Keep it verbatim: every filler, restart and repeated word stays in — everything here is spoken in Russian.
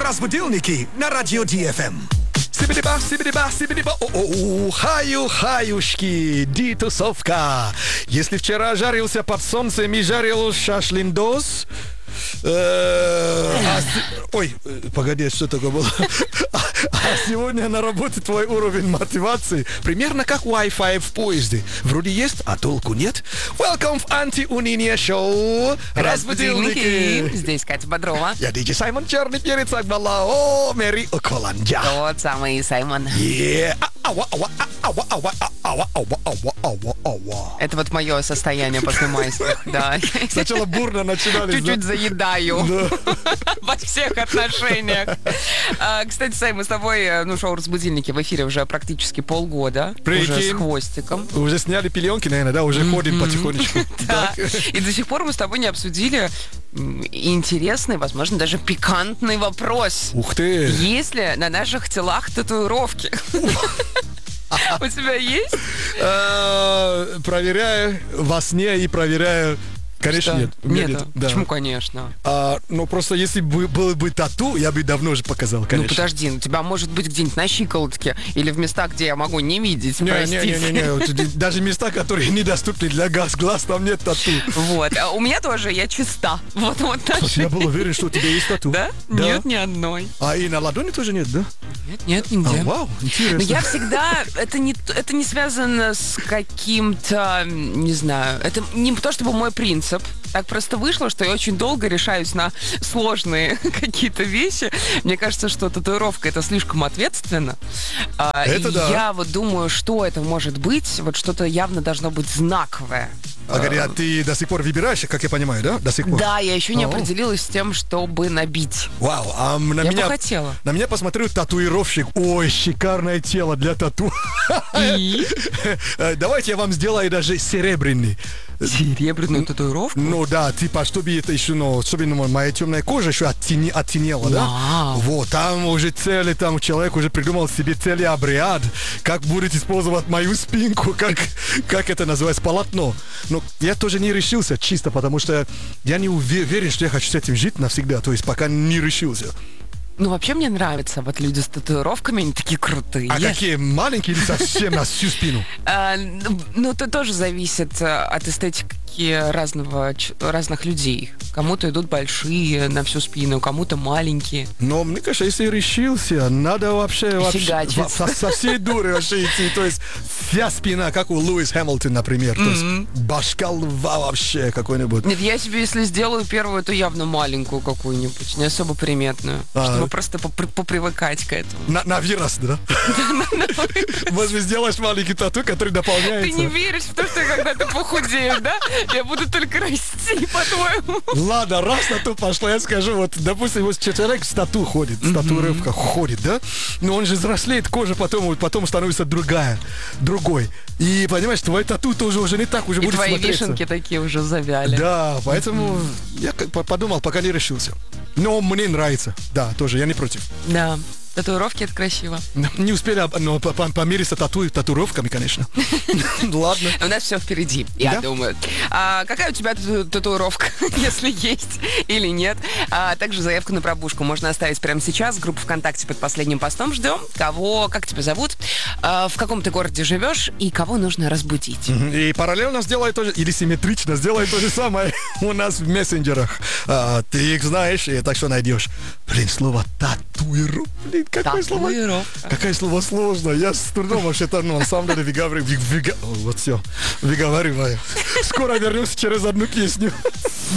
Разбудилники на радио Ди Эф Эм. Сибидиба, сибидиба, сибидиба, о-о-о, хаю-хаюшки, ди-тусовка. Если вчера жарился под солнцем и жарил шашлиндос, ой, погоди, что такое было? А сегодня на работе твой уровень мотивации примерно как Wi-Fi в поезде. Вроде есть, а толку нет. Welcome в анти-уныние шоу Разбудилники. Здесь Катя Бодрова. Я диджей Саймон Черный Перец Акбалао Мэри Околанджа. Тот самый Саймон. Это вот мое состояние после майских, да. Сначала бурно начинали. Чуть-чуть заедаю. Во всех отношениях. Кстати, Сай, мы с тобой, ну, шоу «Разбудильники» в эфире уже практически полгода. Уже с хвостиком. Уже сняли пеленки, наверное, да? Уже ходим потихонечку. Да. И до сих пор мы с тобой не обсудили интересный, возможно, даже пикантный вопрос. Ух ты! Есть ли на наших телах татуировки? У тебя есть? Проверяю во сне и проверяю. Конечно, что? нет. Нет. нет да. Почему, конечно? А, ну, просто если бы было бы тату, я бы давно уже показал, конечно. Ну, подожди, у тебя может быть где-нибудь на щиколотке или в местах, где я могу не видеть, не, простите. Не-не-не, даже места, которые недоступны для глаз, глаз, там нет тату. Вот. А у меня тоже, я чиста. Вот, вот так. Я был уверен, что у тебя есть тату. Да? Да? Нет, ни одной. А и на ладони тоже нет, да? Нет, нет, нигде. А, вау, интересно. Но я всегда, это не, это не связано с каким-то, не знаю, это не то чтобы мой принцип. Так просто вышло, что я очень долго решаюсь на сложные какие-то вещи. Мне кажется, что татуировка — это слишком ответственно. Это и да. Я вот думаю, что это может быть. Вот что-то явно должно быть знаковое. Погоди, а ты до сих пор выбираешь, как я понимаю, да? До сих пор? Да, я еще не О. определилась с тем, чтобы набить. Вау, а на Я меня... бы хотела. На меня посмотрел татуировщик. Ой, шикарное тело для тату. И? Давайте я вам сделаю даже серебряный. Серебряную татуировку? Ну да, типа, чтобы это еще, ну, особенно моя темная кожа еще оттени, оттенела, да? Вау. Вот, там уже целый, там человек уже придумал себе целый обряд, как будет использовать мою спинку, как, как это называется, полотно. Но я тоже не решился, чисто потому что я не уверен, что я хочу с этим жить навсегда, то есть пока не решился. Ну, вообще мне нравятся вот люди с татуировками, они такие крутые. А какие, маленькие или совсем на всю спину? А, ну, это тоже зависит от эстетики разного, разных людей. Кому-то идут большие на всю спину, кому-то маленькие. Но мне кажется, если решился, надо вообще, вообще Фигачить. со, со всей дуры вообще идти. То есть вся спина, как у Луис Хэмилтон, например. То есть башка льва вообще какой-нибудь. Нет, я себе, если сделаю первую, то явно маленькую какую-нибудь, не особо приметную. А. Чтобы просто попри- попривыкать к этому. На, на вирус, да? Может быть, сделаешь маленький тату, который дополняется. Ты не веришь в то, что когда ты похудеешь, да? Я буду только расти, по-твоему. Ладно, раз на то пошло, я скажу, вот, допустим, вот человек с тату ходит, с татуировкой ходит, да? Но он же взрослеет, кожа потом, потом становится другая, другой. И, понимаешь, твой тату тоже уже не так уже И будет твои смотреться. вишенки такие уже завяли. Да, поэтому я как бы подумал, пока не решился. Но мне нравится, да, тоже, я не против. Да. Татуировки — это красиво. Не успели, но помириться тату, татуировками, конечно. Ладно. У нас все впереди, я Да? думаю. А какая у тебя тату- татуировка, если есть или нет? А также заявку на пробушку можно оставить прямо сейчас. Группа ВКонтакте под последним постом. Ждем. Кого, как тебя зовут, а, в каком ты городе живешь и кого нужно разбудить. И параллельно сделай то же, или симметрично сделай то же самое у нас в мессенджерах. А, ты их знаешь, и так что найдешь. Блин, слово татуировка. Блин, какое слово? Татуировка. Какое слово сложное. Я с трудом вообще-то, ну, на самом деле, выговариваю. Выга... Вот все. Выговариваю. Скоро вернусь через одну песню.